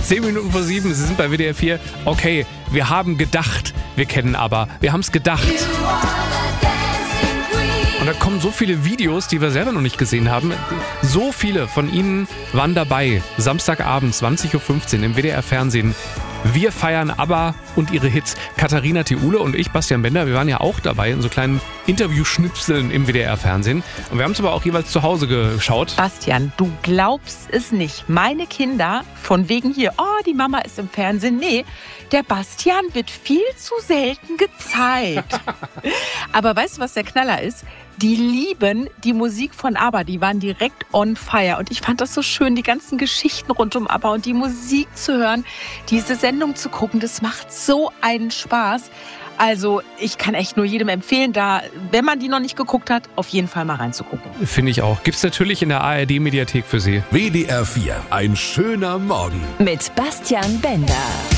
10 Minuten vor 7, Sie sind bei WDR 4. Okay, wir haben gedacht, wir kennen ABBA. Wir haben es gedacht. Und da kommen so viele Videos, die wir selber noch nicht gesehen haben. So viele von Ihnen waren dabei. Samstagabend, 20.15 Uhr im WDR-Fernsehen. Wir feiern ABBA und ihre Hits. Katharina Theule und ich, Bastian Bender, wir waren ja auch dabei in so kleinen Interviewschnipseln im WDR-Fernsehen. Und wir haben es aber auch jeweils zu Hause geschaut. Bastian, du glaubst es nicht. Meine Kinder, von wegen hier, oh, die Mama ist im Fernsehen. Nee, der Bastian wird viel zu selten gezeigt. Aber weißt du, was der Knaller ist? Die lieben die Musik von ABBA, die waren direkt on fire. Und ich fand das so schön, die ganzen Geschichten rund um ABBA und die Musik zu hören, diese Sendung zu gucken, das macht so einen Spaß. Also ich kann echt nur jedem empfehlen, da, wenn man die noch nicht geguckt hat, auf jeden Fall mal reinzugucken. Finde ich auch. Gibt's natürlich in der ARD-Mediathek für Sie. WDR 4, ein schöner Morgen. Mit Bastian Bender.